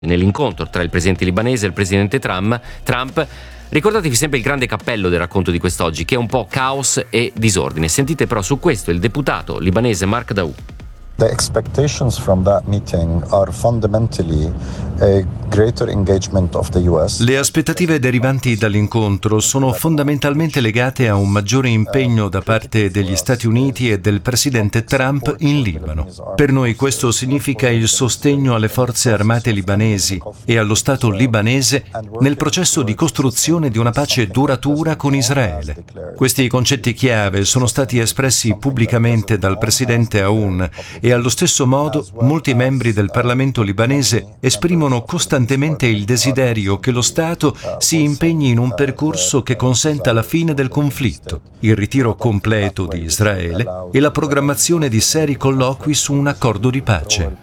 nell'incontro tra il presidente libanese e il presidente Trump. Ricordatevi sempre il grande cappello del racconto di quest'oggi, che è un po' caos e disordine. Sentite però su questo il deputato libanese Mark Daoud. The expectations from that meeting are fundamentally a greater engagement of the US. Le aspettative derivanti dall'incontro sono fondamentalmente legate a un maggiore impegno da parte degli Stati Uniti e del presidente Trump in Libano. Per noi questo significa il sostegno alle forze armate libanesi e allo Stato libanese nel processo di costruzione di una pace duratura con Israele. Questi concetti chiave sono stati espressi pubblicamente dal presidente Aoun e allo stesso modo molti membri del Parlamento libanese esprimono costantemente il desiderio che lo Stato si impegni in un percorso che consenta la fine del conflitto, il ritiro completo di Israele e la programmazione di seri colloqui su un accordo di pace.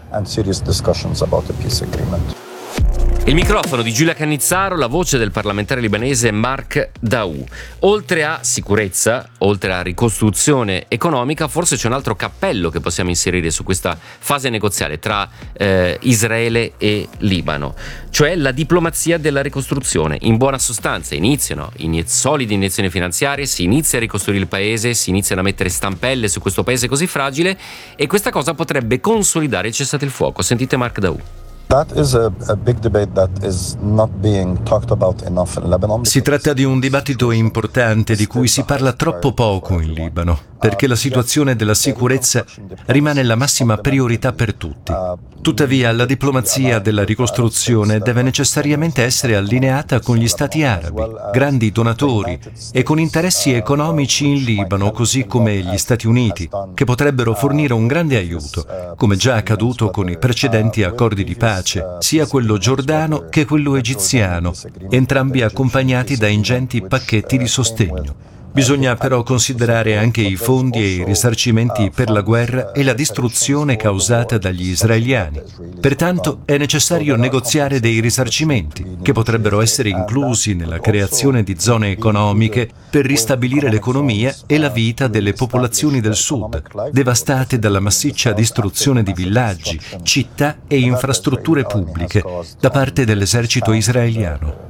Il microfono di Giulia Cannizzaro, la voce del parlamentare libanese Mark Daoud. Oltre a sicurezza, oltre a ricostruzione economica, forse c'è un altro cappello che possiamo inserire su questa fase negoziale tra Israele e Libano, cioè la diplomazia della ricostruzione. In buona sostanza iniziano solide iniezioni finanziarie, si inizia a ricostruire il paese, si iniziano a mettere stampelle su questo paese così fragile e questa cosa potrebbe consolidare il cessate il fuoco. Sentite Mark Daoud. Si tratta di un dibattito importante di cui si parla troppo poco in Libano, perché la situazione della sicurezza rimane la massima priorità per tutti. Tuttavia, la diplomazia della ricostruzione deve necessariamente essere allineata con gli Stati arabi, grandi donatori, e con interessi economici in Libano, così come gli Stati Uniti, che potrebbero fornire un grande aiuto, come già accaduto con i precedenti accordi di pace, sia quello giordano che quello egiziano, entrambi accompagnati da ingenti pacchetti di sostegno. Bisogna però considerare anche i fondi e i risarcimenti per la guerra e la distruzione causata dagli israeliani. Pertanto è necessario negoziare dei risarcimenti, che potrebbero essere inclusi nella creazione di zone economiche per ristabilire l'economia e la vita delle popolazioni del sud, devastate dalla massiccia distruzione di villaggi, città e infrastrutture pubbliche da parte dell'esercito israeliano.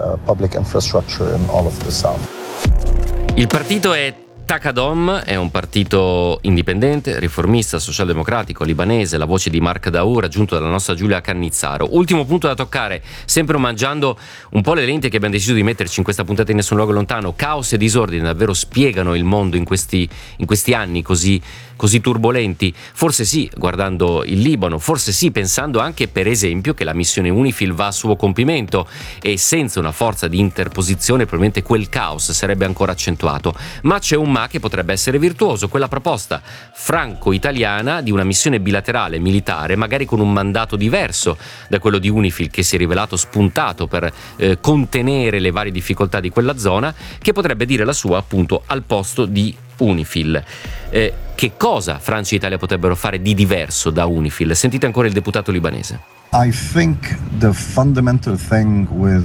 Il partito è Takadom, è un partito indipendente, riformista, socialdemocratico, libanese, la voce di Mark Daoud, raggiunto dalla nostra Giulia Cannizzaro. Ultimo punto da toccare, sempre omaggiando un po' le lenti che abbiamo deciso di metterci in questa puntata in Nessun Luogo Lontano. Caos e disordine davvero spiegano il mondo in questi anni così turbolenti. Forse sì, guardando il Libano, forse sì, pensando anche per esempio che la missione UNIFIL va a suo compimento e senza una forza di interposizione probabilmente quel caos sarebbe ancora accentuato. Ma c'è un ma che potrebbe essere virtuoso, quella proposta franco-italiana di una missione bilaterale militare, magari con un mandato diverso da quello di UNIFIL, che si è rivelato spuntato per contenere le varie difficoltà di quella zona, che potrebbe dire la sua appunto al posto di UNIFIL. Che cosa Francia e Italia potrebbero fare di diverso da UNIFIL? Sentite ancora il deputato libanese. I think the fundamental thing with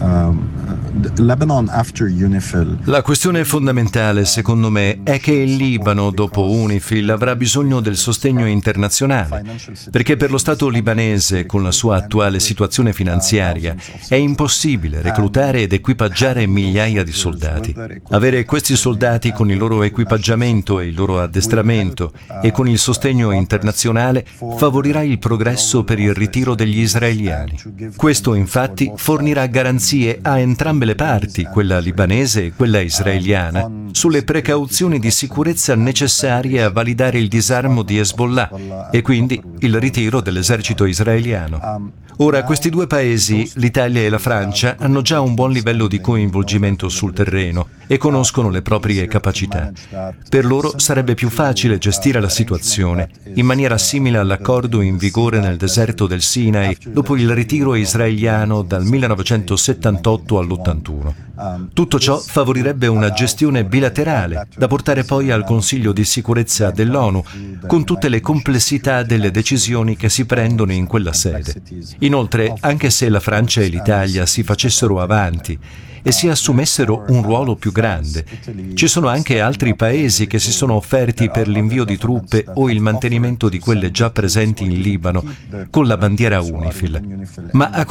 Lebanon after UNIFIL. La questione fondamentale, secondo me, è che il Libano, dopo UNIFIL, avrà bisogno del sostegno internazionale, perché per lo Stato libanese, con la sua attuale situazione finanziaria, è impossibile reclutare ed equipaggiare migliaia di soldati. Avere questi soldati con il loro equipaggiamento e il loro addestramento e con il sostegno internazionale favorirà il progresso per il ritiro degli israeliani. Questo infatti fornirà garanzie a entrambe le parti, quella libanese e quella israeliana, sulle precauzioni di sicurezza necessarie a validare il disarmo di Hezbollah e quindi il ritiro dell'esercito israeliano. Ora, questi due paesi, l'Italia e la Francia, hanno già un buon livello di coinvolgimento sul terreno e conoscono le proprie capacità. Per loro sarebbe più facile gestire la situazione in maniera simile all'accordo in vigore nel deserto del Sinai dopo il ritiro israeliano dal 1978 all'81. 1961. Tutto ciò favorirebbe una gestione bilaterale da portare poi al Consiglio di sicurezza dell'ONU, con tutte le complessità delle decisioni che si prendono in quella sede. Inoltre, anche se la Francia e l'Italia si facessero avanti e si assumessero un ruolo più grande, ci sono anche altri paesi che si sono offerti per l'invio di truppe o il mantenimento di quelle già presenti in Libano con la bandiera UNIFIL. Ma a